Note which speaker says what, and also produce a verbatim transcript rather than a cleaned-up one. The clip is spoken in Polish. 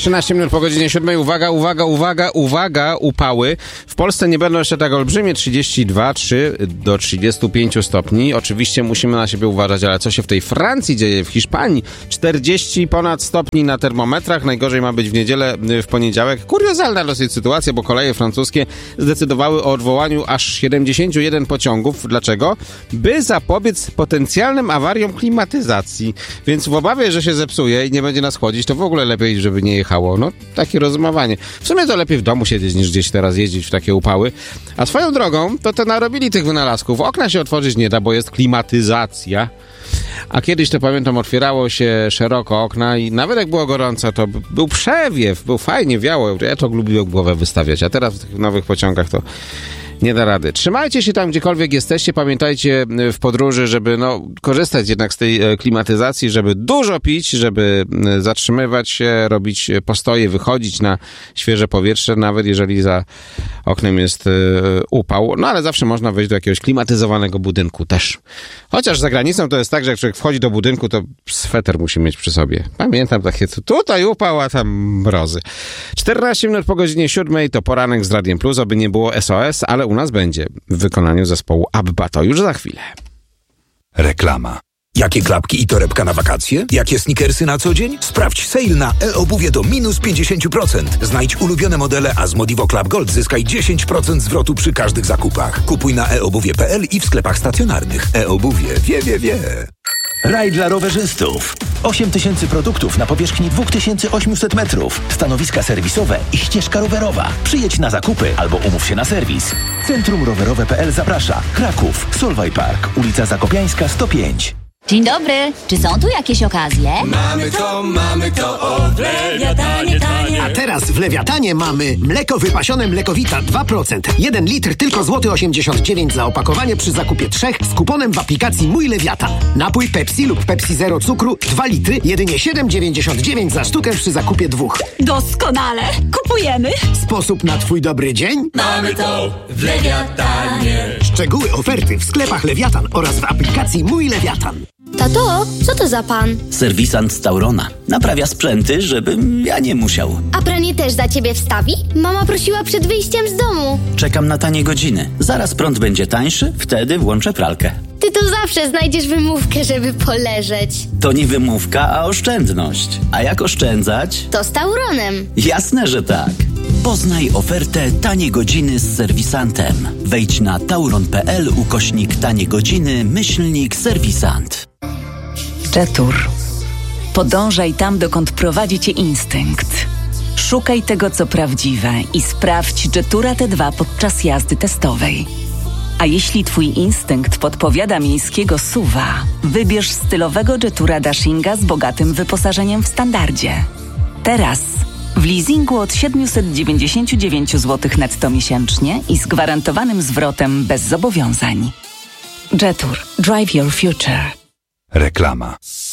Speaker 1: trzynaście minut po godzinie siódmej. Uwaga, uwaga, uwaga, uwaga, upały. W Polsce nie będą jeszcze tak olbrzymie, trzydzieści dwa, trzy do trzydziestu pięciu stopni. Oczywiście musimy na siebie uważać, ale co się w tej Francji dzieje, w Hiszpanii? czterdzieści ponad stopni na termometrach. Najgorzej ma być w niedzielę, w poniedziałek. Kuriozalna dosyć sytuacja, bo koleje francuskie zdecydowały o odwołaniu aż siedemdziesięciu jeden pociągów. Dlaczego? By zapobiec potencjalnym awariom klimatyzacji. Więc w obawie, że się zepsuje i nie będzie nas chłodzić, to w ogóle lepiej, żeby nie jechało. No, takie rozumowanie. W sumie to lepiej w domu siedzieć, niż gdzieś teraz jeździć w takie upały. A swoją drogą, to te narobili tych wynalazków. Okna się otworzyć nie da, bo jest klimatyzacja. A kiedyś, to pamiętam, otwierało się szeroko okna i nawet jak było gorąco, to był przewiew, był fajnie, wiało. Ja to lubiłem głowę wystawiać, a teraz w tych nowych pociągach to nie da rady. Trzymajcie się tam, gdziekolwiek jesteście. Pamiętajcie w podróży, żeby no, korzystać jednak z tej klimatyzacji, żeby dużo pić, żeby zatrzymywać się, robić postoje, wychodzić na świeże powietrze, nawet jeżeli za oknem jest upał. No ale zawsze można wejść do jakiegoś klimatyzowanego budynku też. Chociaż za granicą to jest tak, że jak człowiek wchodzi do budynku, to sweter musi mieć przy sobie. Pamiętam takie, tutaj upał, a tam mrozy. czternaście minut po godzinie siódmej to poranek z Radiem Plus, aby nie było S O S, ale u nas będzie w wykonaniu zespołu Abba. To już za chwilę.
Speaker 2: Reklama. Jakie klapki i torebka na wakacje? Jakie sneakersy na co dzień? Sprawdź sale na e-obuwie do minus pięćdziesiąt procent. Znajdź ulubione modele, a z Modivo Club Gold zyskaj dziesięć procent zwrotu przy każdych zakupach. Kupuj na e obuwie kropka p l i w sklepach stacjonarnych. E-obuwie wie, wie, wie.
Speaker 3: Raj dla rowerzystów. osiem tysięcy produktów na powierzchni dwa tysiące osiemset metrów. Stanowiska serwisowe i ścieżka rowerowa. Przyjedź na zakupy albo umów się na serwis. Centrum rowerowe kropka p l zaprasza. Kraków, Solway Park, ulica Zakopiańska sto pięć.
Speaker 4: Dzień dobry, czy są tu jakieś okazje?
Speaker 5: Mamy to, mamy to, o w Lewiatanie, tanie.
Speaker 6: A teraz w Lewiatanie mamy mleko wypasione Mlekowita dwa procent. jeden litr tylko złoty osiemdziesiąt dziewięć za opakowanie przy zakupie trzech z kuponem w aplikacji Mój Lewiatan. Napój Pepsi lub Pepsi Zero cukru dwa litry, jedynie siedem dziewięćdziesiąt dziewięć za sztukę przy zakupie dwóch.
Speaker 4: Doskonale, kupujemy.
Speaker 6: Sposób na twój dobry dzień?
Speaker 5: Mamy to w Lewiatanie.
Speaker 6: Szczegóły oferty w sklepach Lewiatan oraz w aplikacji Mój Lewiatan.
Speaker 7: Tato, co to za pan?
Speaker 8: Serwisant z Taurona. Naprawia sprzęty, żebym ja nie musiał.
Speaker 7: A pranie też za ciebie wstawi? Mama prosiła przed wyjściem z domu.
Speaker 8: Czekam na tanie godziny. Zaraz prąd będzie tańszy, wtedy włączę pralkę.
Speaker 7: Ty to zawsze znajdziesz wymówkę, żeby poleżeć.
Speaker 8: To nie wymówka, a oszczędność. A jak oszczędzać?
Speaker 7: To z Tauronem.
Speaker 8: Jasne, że tak. Poznaj ofertę Tanie Godziny z serwisantem. Wejdź na tauron kropka p l ukośnik tanie godziny, myślnik serwisant.
Speaker 9: Jetur. Podążaj tam, dokąd prowadzi cię instynkt. Szukaj tego, co prawdziwe i sprawdź Jetura T dwa podczas jazdy testowej. A jeśli twój instynkt podpowiada miejskiego suwa, wybierz stylowego Jetura Dashinga z bogatym wyposażeniem w standardzie. Teraz w leasingu od siedemset dziewięćdziesiąt dziewięć złotych netto miesięcznie i z gwarantowanym zwrotem bez zobowiązań. Jetur. Drive your future.
Speaker 2: Reklama.